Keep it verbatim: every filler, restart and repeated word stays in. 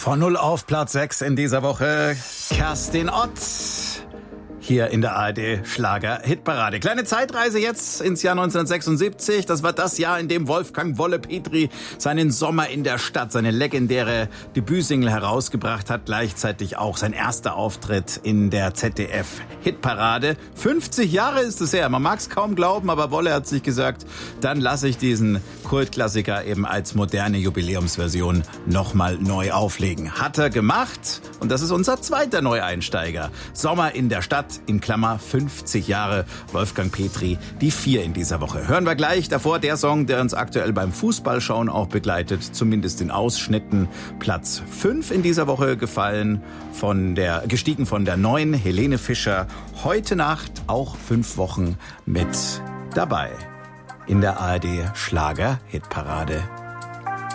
Von null auf Platz sechs in dieser Woche. Kerstin Ott. Hier in der A R D Schlager-Hitparade. Kleine Zeitreise jetzt ins Jahr neunzehnhundertsechsundsiebzig. Das war das Jahr, in dem Wolfgang Wolle Petri seinen Sommer in der Stadt, seine legendäre Debütsingle herausgebracht hat. Gleichzeitig auch sein erster Auftritt in der Z D F-Hitparade. fünfzig Jahre ist es her. Man mag es kaum glauben, aber Wolle hat sich gesagt, dann lasse ich diesen Kultklassiker eben als moderne Jubiläumsversion nochmal neu auflegen. Hat er gemacht. Und das ist unser zweiter Neueinsteiger. Sommer in der Stadt. In Klammer fünfzig Jahre Wolfgang Petri, die vier in dieser Woche. Hören wir gleich. Davor der Song, der uns aktuell beim Fußballschauen auch begleitet, zumindest in Ausschnitten. Platz fünf in dieser Woche gefallen, von der, gestiegen von der neuen Helene Fischer. Heute Nacht auch fünf Wochen mit dabei in der A R D Schlager-Hitparade.